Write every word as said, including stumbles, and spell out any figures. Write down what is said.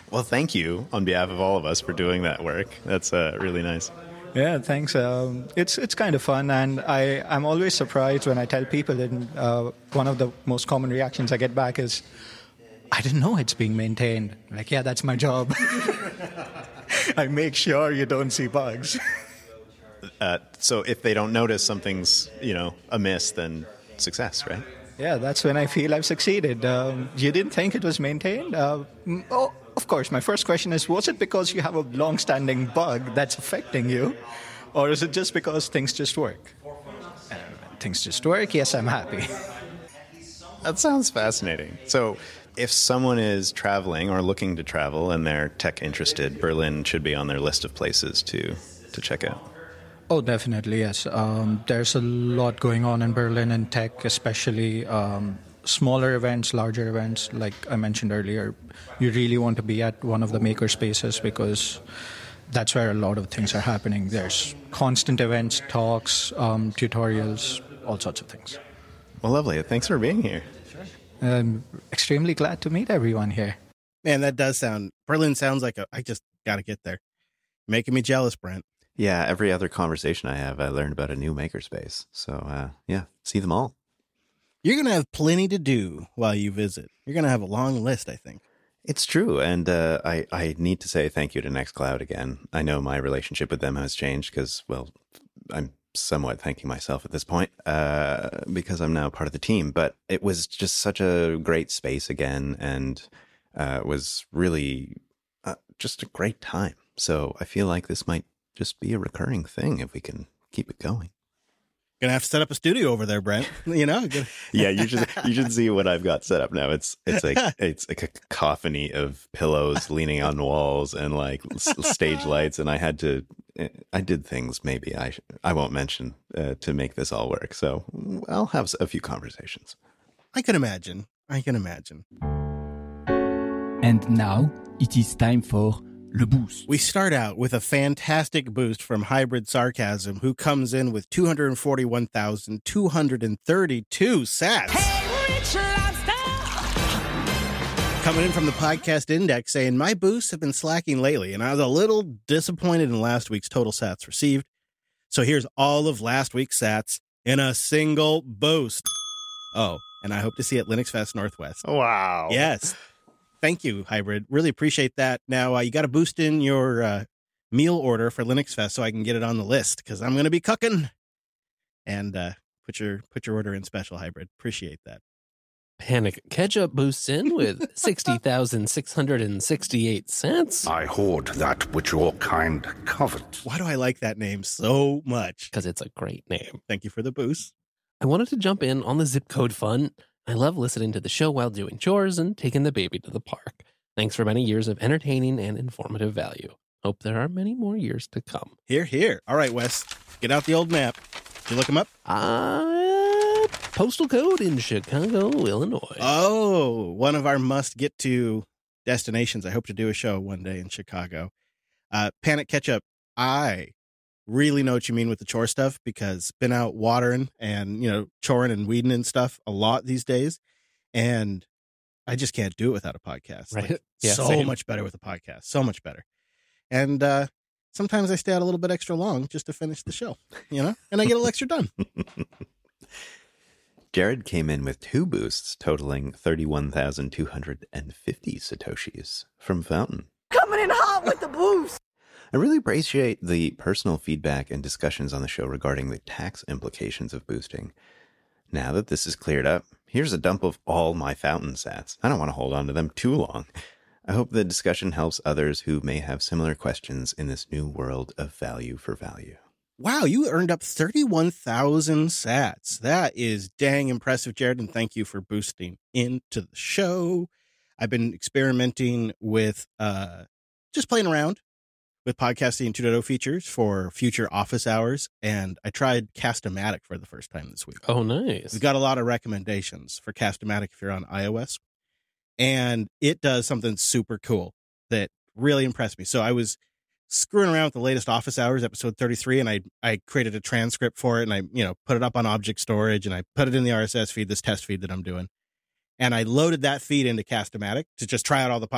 Well, thank you on behalf of all of us for doing that work. That's uh, really nice. Yeah, thanks. Um, it's it's kind of fun, and I, I'm always surprised when I tell people, and uh, one of the most common reactions I get back is, I didn't know it's being maintained. Like, yeah, that's my job. I make sure you don't see bugs. Uh, so if they don't notice something's, you know, amiss, then success, right? Yeah, that's when I feel I've succeeded. Um, you didn't think it was maintained? Uh, oh, of course, my first question is, was it because you have a long-standing bug that's affecting you? Or is it just because things just work? Uh, things just work? Yes, I'm happy. That sounds fascinating. So if someone is traveling or looking to travel and they're tech interested, Berlin should be on their list of places to, to check out. Oh, definitely, yes. Um, there's a lot going on in Berlin in tech, especially um, smaller events, larger events. Like I mentioned earlier, you really want to be at one of the maker spaces because that's where a lot of things are happening. There's constant events, talks, um, tutorials, all sorts of things. Well, lovely. Thanks for being here. Sure. I'm extremely glad to meet everyone here. Man, that does sound... Berlin sounds like a... I just got to get there. Making me jealous, Brent. Yeah, every other conversation I have, I learn about a new makerspace. So, uh, yeah, see them all. You're going to have plenty to do while you visit. You're going to have a long list, I think. It's true. And uh, I, I need to say thank you to Nextcloud again. I know my relationship with them has changed because, well, I'm somewhat thanking myself at this point uh, because I'm now part of the team. But it was just such a great space again and uh, was really uh, just a great time. So I feel like this might just be a recurring thing if we can keep it going. Gonna have to set up a studio over there, Brent. You know. Yeah, you should you should see what I've got set up now. It's it's like it's a cacophony of pillows leaning on walls and like stage lights, and I had to I did things maybe I I won't mention uh, to make this all work. So I'll have a few conversations. I can imagine. I can imagine. And now it is time for Le Boost. We start out with a fantastic boost from Hybrid Sarcasm, who comes in with two hundred forty-one thousand two hundred thirty-two sats. Hey, Rich Lobster! Coming in from the Podcast Index saying, my boosts have been slacking lately, and I was a little disappointed in last week's total sats received. So here's all of last week's sats in a single boost. Oh, and I hope to see you at Linux Fest Northwest. Wow. Yes. Thank you, Hybrid. Really appreciate that. Now, uh, you got to boost in your uh, meal order for Linux Fest so I can get it on the list because I'm going to be cooking. And uh, put your put your order in special, Hybrid. Appreciate that. Panic Ketchup boosts in with sixty thousand six hundred sixty-eight cents. I hoard that which your kind covet. Why do I like that name so much? Because it's a great name. Thank you for the boost. I wanted to jump in on the zip code fun. I love listening to the show while doing chores and taking the baby to the park. Thanks for many years of entertaining and informative value. Hope there are many more years to come. Here, here. All right, Wes. Get out the old map. Did you look him up? Uh, postal code in Chicago, Illinois. Oh, one of our must-get-to destinations. I hope to do a show one day in Chicago. Uh, Panic Ketchup, I really know what you mean with the chore stuff because been out watering and, you know, choring and weeding and stuff a lot these days. And I just can't do it without a podcast. Right. Like, Yeah, so same. much better with a podcast. So much better. And uh, sometimes I stay out a little bit extra long just to finish the show, you know, and I get a little extra done. Jared came in with two boosts totaling thirty-one thousand two hundred fifty Satoshis from Fountain. Coming in hot with the boost! I really appreciate the personal feedback and discussions on the show regarding the tax implications of boosting. Now that this is cleared up, here's a dump of all my Fountain sats. I don't want to hold on to them too long. I hope the discussion helps others who may have similar questions in this new world of value for value. Wow, you earned up thirty-one thousand sats. That is dang impressive, Jared, and thank you for boosting into the show. I've been experimenting with uh, just playing around with podcasting two point oh features for future office hours, and I tried Cast-O-Matic for the first time this week. Oh, nice. We've got a lot of recommendations for Cast-O-Matic if you're on iOS, and it does something super cool that really impressed me. So I was screwing around with the latest office hours, episode thirty-three, and I I created a transcript for it, and I you know put it up on object storage, and I put it in the R S S feed, this test feed that I'm doing, and I loaded that feed into Cast-O-Matic to just try out all the